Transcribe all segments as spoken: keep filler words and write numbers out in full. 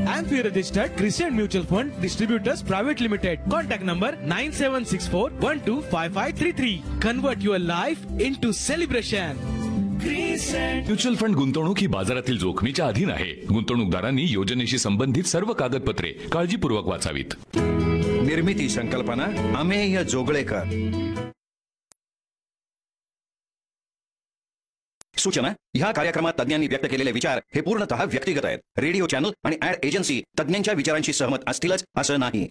Amphi registered Christian Mutual Fund Distributors Private Limited. Contact number nine seven six four one two five five three three. Convert your life into celebration. Mutual fund गुंतवणूक ही बाजारातील जोखमीच्या अधीन आहे. गुंतवणूकदारांनी योजनेशी संबंधित सर्व कागदपत्रे काळजीपूर्वक वाचावीत. निर्मिती संकल्पना अमेय जोगळेकर. सूचना: ह्या कार्यक्रमात तज्ञांनी व्यक्त केलेले विचार हे पूर्णतः व्यक्तिगत आहेत. रेडिओ चॅनल आणि ऍड एजन्सी तज्ञांच्या विचारांशी सहमत असतीलच असं नाही.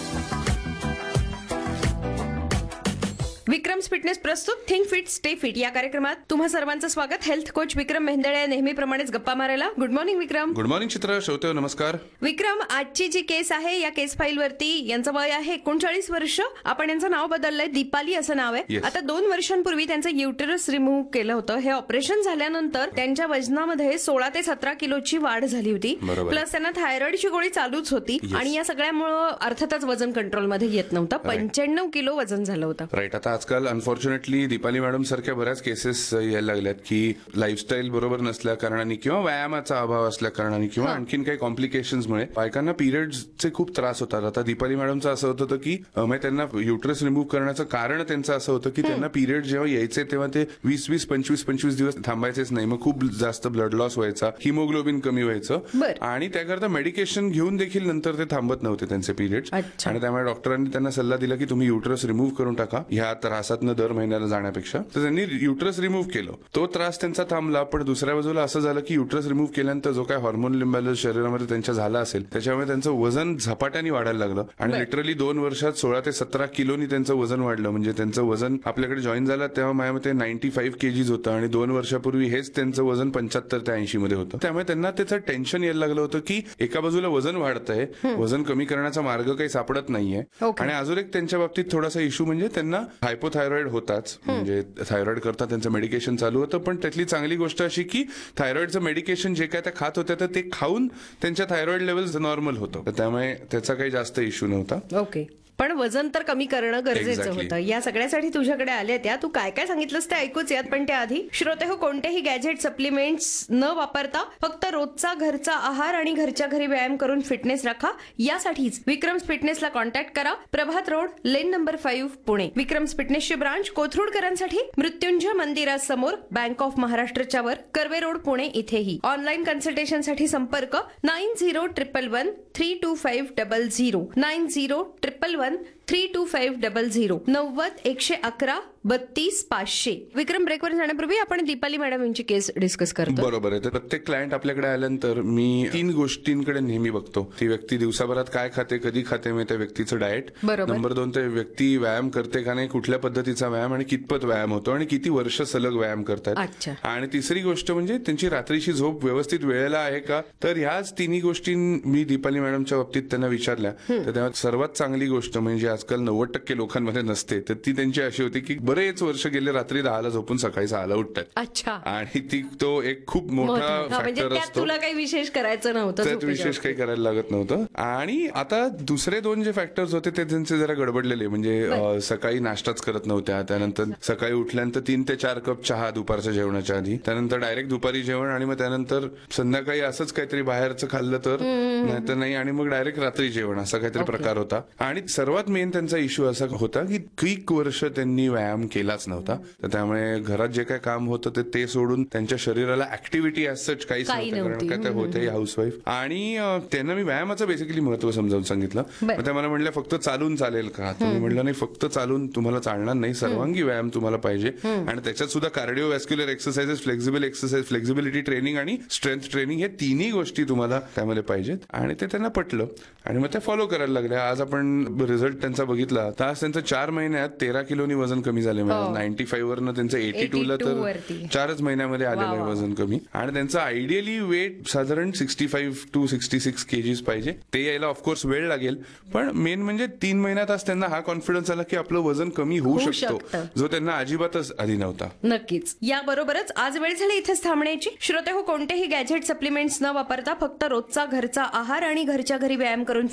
विक्रम्स फिटनेस प्रस्तुत थिंक फिट स्टे फिट या कार्यक्रमात तुम्हा सर्वांचं स्वागत. हेल्थ कोच विक्रम मेहंदळे नेहमीप्रमाणेच गप्पा मारायला. गुड मॉर्निंग विक्रम. गुड मॉर्निंग चित्र. श्रोते नमस्कार. विक्रम, आजची जी केस आहे या केस फाईल वरती यांचं वय आहे एकोणचाळीस वर्ष. आपण यांचं नाव बदललंय, दीपाली असं नाव आहे. आता दोन वर्षांपूर्वी त्यांचं युटेरस रिमूव्ह केलं होतं. हे ऑपरेशन झाल्यानंतर त्यांच्या वजनामध्ये सोळा ते सतरा किलोची वाढ झाली होती. प्लस त्यांना थायरॉइडची गोळी चालूच होती आणि या सगळ्यामुळे अर्थातच वजन कंट्रोलमध्ये येत नव्हतं. पंच्याण्णव किलो वजन झालं होतं. राईट. आता आजकाल अनफॉर्च्युनेटली दीपाली मॅडम सारख्या बऱ्याच केसेस यायला लागल्यात की लाईफस्टाईल बरोबर नसल्या कारणाने किंवा व्यायामाचा अभाव असल्या कारणाने किंवा आणखीन काही कॉम्प्लिकेशन्समुळे बायकांना पिरियड्सचे खूप त्रास होतात. आता दीपाली मॅडमचं असं होतं होतं की म्हणजे त्यांना युटरस रिमूव्ह करण्याचं कारण त्यांचं असं होतं की त्यांना पिरियड जेव्हा यायचे तेव्हा ते वीस वीस पंचवीस पंचवीस दिवस थांबायचेच नाही. मग खूप जास्त ब्लड लॉस व्हायचा, हिमोग्लोबिन कमी व्हायचं आणि त्याकरता मेडिकेशन घेऊन देखील नंतर ते थांबत नव्हते त्यांचे पिरियड्स. आणि त्यामुळे डॉक्टरांनी त्यांना सल्ला दिला की तुम्ही युटरस रिमूव्ह करून टाका ह्या त्रासात दर महिन्याला जाण्यापेक्षा. तर त्यांनी युटरस रिमूव्ह केलं. तो त्रास त्यांचा थांबला. पण दुसऱ्या बाजूला असं झालं की युटरस रिमूव्ह केल्यानंतर जो काय हॉर्मोनल इम्बॅलन्स शरीरामध्ये त्यांच्या झाला असेल त्याच्यामुळे त्यांचं वजन झपाट्याने वाढायला लागलं आणि लिटरली दोन वर्षात सोळा ते सतरा किलोनी त्यांचं वजन वाढलं. म्हणजे त्यांचं वजन आपल्याकडे जॉईन झालं तेव्हा माझ्या नाईन्टी फाईव्ह केजीज होतं आणि दोन वर्षापूर्वी हेच त्यांचं वजन पंच्याहत्तर ते ऐंशी मध्ये होतं. त्यामुळे त्यांना त्याचं टेन्शन यायला लागलं होतं की एका बाजूला वजन वाढतंय, वजन कमी करण्याचा मार्ग काही सापडत नाहीये. आणि अजून एक त्यांच्या बाबतीत थोडासा इश्यू म्हणजे त्यांना हायपोथायरॉइड होताच. म्हणजे थायरॉइड करता त्यांचं मेडिकेशन चालू होतं. पण त्यातली चांगली गोष्ट अशी की थायरॉइडचं मेडिकेशन जे काय त्या खात होत्या तर ते खाऊन त्यांच्या थायरॉइड लेवल नॉर्मल होतं. त्यामुळे त्याचा काही जास्त इश्यू नव्हता. ओके. पण वजन तर कमी करणं गरजेचं होतं. या सगळ्यासाठी तुझ्याकडे आल्या त्या. तू काय काय सांगितलंस ते ऐकूच यात. पण त्याआधी श्रोते हो, कोणतेही गॅजेट सप्लिमेंट्स न वापरता फक्त रोजचा घरचा आहार आणि घरच्या घरी व्यायाम करून फिटनेस राखा. यासाठीच विक्रम्स फिटनेसला कॉन्टॅक्ट करा. प्रभात road, lane number five, Pune. Vikram's फिटनेसची branch कोथरूडकरांसाठी Mrityunjay मंदिरासमोर, बँक ऑफ महाराष्ट्रच्या वर, कर्वे रोड, पुणे इथेही. ऑनलाईन कन्सल्टेशनसाठी संपर्क nine zero triple one three to five double zero nine zero triple one three to five double zero नव्वद एकशे अकरा बत्तीस पाचशे. विक्रम, ब्रेकवर जाण्यापूर्वी आपण दीपाली मॅडम यांची केस डिस्कस करतो. बरोबर आहे. तर प्रत्येक क्लायंट आपल्याकडे आल्यानंतर मी तीन गोष्टींकडे नेहमी बघतो. ती व्यक्ती दिवसाभरात काय खाते, कधी खाते, म्हणजे त्या व्यक्तीचं डाएट. नंबर दोन, ते व्यक्ती व्यायाम करते का नाही, कुठल्या पद्धतीचा व्यायाम आणि कितपत व्यायाम होतो आणि किती वर्ष सलग व्यायाम करतात. आणि तिसरी गोष्ट म्हणजे त्यांची रात्रीची झोप व्यवस्थित वेळेला आहे का. तर ह्याच तिन्ही गोष्टी मी दीपाली मॅडमच्या बाबतीत त्यांना विचारल्या. तर तेव्हा सर्वात चांगली गोष्ट म्हणजे आजकाल नव्वद टक्के लोकांमध्ये नसते तर ती त्यांची अशी होती की बरेच वर्ष गेले रात्री दहाला झोपून सकाळी सहाला उठतात. अच्छा. आणि ती तो एक खूप मोठा फॅक्टर असतो. तुला काही विशेष करायचं नव्हतं, त्यात विशेष काही करायला लागत नव्हतं. आणि आता दुसरे दोन जे फॅक्टर्स होते ते त्यांचे जरा गडबडलेले. म्हणजे सकाळी नाश्ताच करत नव्हत्या. त्यानंतर सकाळी उठल्यानंतर तीन ते चार कप चहा दुपारच्या जेवणाच्या आधी, त्यानंतर डायरेक्ट दुपारी जेवण आणि मग त्यानंतर संध्याकाळी असंच काहीतरी बाहेरचं खाल्लं तर, नाहीतर नाही, आणि मग डायरेक्ट रात्री जेवण, असा काहीतरी प्रकार होता. आणि सर्वात मेन त्यांचा इश्यू असा होता की किक वर्ष त्यांनी व्यायाम केलाच नव्हता. तर त्यामुळे घरात जे काय काम होतं ते ते सोडून त्यांच्या शरीराला ऍक्टिव्हिटी ऍज सच काहीच नव्हतं, कारण काय ते होते हाऊसवाईफ. आणि त्यांना मी व्यायामाचं बेसिकली महत्व समजावून सांगितलं. मग त्या मला म्हणल्या फक्त चालून चालेल का. तुम्ही म्हटलं नाही, फक्त चालून तुम्हाला चालणार नाही, सर्वांगी व्यायाम तुम्हाला पाहिजे. आणि त्याच्यात सुद्धा कार्डिओव्हॅस्क्युलर exercises, flexible exercise, flexibility training आणि स्ट्रेंथ ट्रेनिंग हे तिन्ही गोष्टी तुम्हाला त्यामध्ये पाहिजेत. आणि ते त्यांना पटलं आणि मग ते फॉलो करायला लागले. आज आपण रिझल्ट त्यांचा बघितला तर आज त्यांचं चार महिन्यात तेरा किलोनी वजन कमी झाले. नाईन्टी फाईव्ह वरनं त्यांचं एटी टू ला तर चारच महिन्यामध्ये आलेलं आहे वजन कमी. आणि त्यांचं आयडियली वेट साधारण sixty five to sixty six KGs पाहिजे. ते यायला ऑफकोर्स वेळ लागेल, पण मेन म्हणजे तीन महिन्यात आज त्यांना हा कॉन्फिडन्स आला की आपलं वजन कमी होऊ शकतो, जो त्यांना अजिबातच आधी नव्हता. नक्कीच. याबरोबरच आज वेळ झाली इथेच थांबण्याची. श्रोते हो, कोणतेही गॅजेट सप्लिमेंट्स न वापरता फक्त रोजचा घरचा आहार आणि घरच्या घरी व्यायाम करून